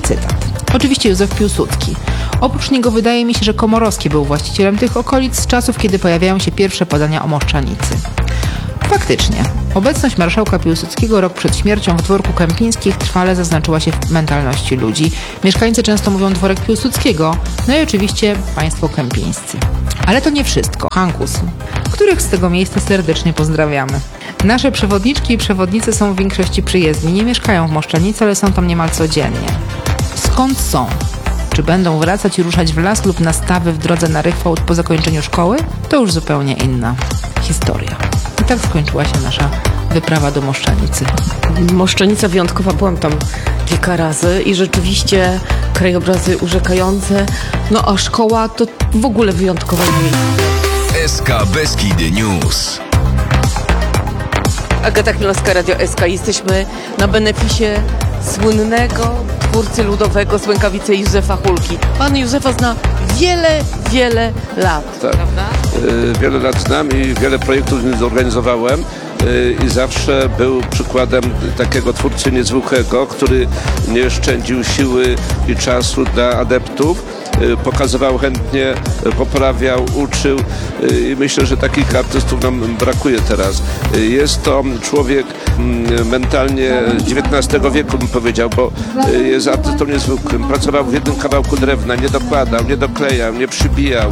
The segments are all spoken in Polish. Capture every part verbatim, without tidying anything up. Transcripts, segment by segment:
cytat. Oczywiście Józef Piłsudski. Oprócz niego wydaje mi się, że Komorowski był właścicielem tych okolic z czasów, kiedy pojawiają się pierwsze podania o Moszczanicy. Faktycznie, obecność marszałka Piłsudskiego rok przed śmiercią w dworku Kępińskich trwale zaznaczyła się w mentalności ludzi. Mieszkańcy często mówią dworek Piłsudskiego, no i oczywiście państwo kępińscy. Ale to nie wszystko. Hankusy, których z tego miejsca serdecznie pozdrawiamy. Nasze przewodniczki i przewodnicy są w większości przyjezdni, nie mieszkają w Moszczanicy, ale są tam niemal codziennie. Skąd są? Czy będą wracać i ruszać w las lub na stawy w drodze na Rychwałd po zakończeniu szkoły? To już zupełnie inna historia. I tak skończyła się nasza wyprawa do Moszczanicy. Moszczanica wyjątkowa, byłam tam kilka razy i rzeczywiście krajobrazy urzekające, no a szkoła to w ogóle wyjątkowa miejsce. S K Beskid News. Agata Chmielowska, Radio S K. Jesteśmy na beneficie słynnego twórcy ludowego z Łękawicy Józefa Hulki. Pan Józefa zna wiele, wiele lat, tak, prawda? Y, wiele lat znam i wiele projektów zorganizowałem y, i zawsze był przykładem takiego twórcy niezwykłego, który nie szczędził siły i czasu dla adeptów. Pokazywał chętnie, poprawiał, uczył i myślę, że takich artystów nam brakuje teraz. Jest to człowiek mentalnie z dziewiętnastego wieku, bym powiedział, bo jest artystą niezwykłym. Pracował w jednym kawałku drewna, nie dokładał, nie doklejał, nie przybijał.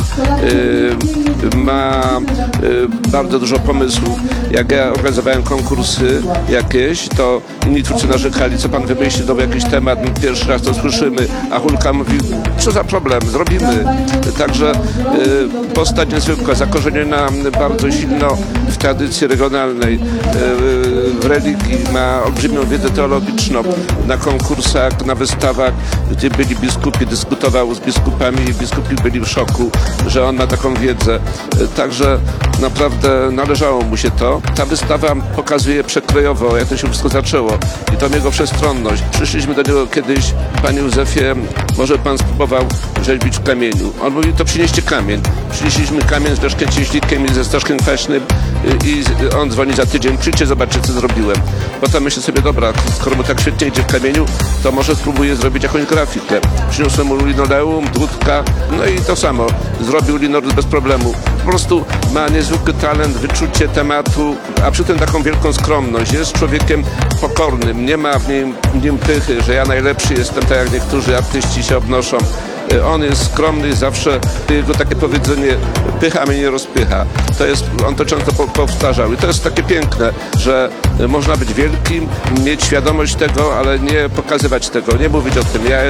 Ma bardzo dużo pomysłów. Jak ja organizowałem konkursy jakieś, to inni twórcy narzekali, co pan wymyśli, no jakiś temat, my pierwszy raz to słyszymy, a Hulka mówi, co za problem, zrobimy. Także y, postać niezwykła, zakorzeniona bardzo silno w tradycji regionalnej, y, w religii, ma olbrzymią wiedzę teologiczną. Na konkursach, na wystawach, gdzie byli biskupi, dyskutował z biskupami i biskupi byli w szoku, że on ma taką wiedzę. Y, także naprawdę należało mu się to. Ta wystawa pokazuje przekrojowo, jak to się wszystko zaczęło i to jego wszechstronność. Przyszliśmy do niego kiedyś, panie Józefie, może pan spróbował rzeźbić w kamieniu. On mówi, to przynieście kamień. Przynieśliśmy kamień z Leszkiem Cieślikiem i ze Staszkiem Kwaśnym i on dzwoni za tydzień, przyjdźcie, zobaczcie, co zrobiłem. Potem myślę sobie, dobra, skoro mu tak świetnie idzie w kamieniu, to może spróbuję zrobić jakąś grafikę. Przyniosłem mu linoleum, drudka, no i to samo. Zrobił linoleum bez problemu. Po prostu ma niezwykły talent, wyczucie tematu, a przy tym taką wielką skromność. Jest człowiekiem pokornym, nie ma w nim, w nim pychy, że ja najlepszy jestem, tak jak niektórzy artyści się obnoszą. On jest skromny, zawsze jego takie powiedzenie, pycha mnie nie rozpycha. To jest, on to często powtarzał i to jest takie piękne, że można być wielkim, mieć świadomość tego, ale nie pokazywać tego, nie mówić o tym. Ja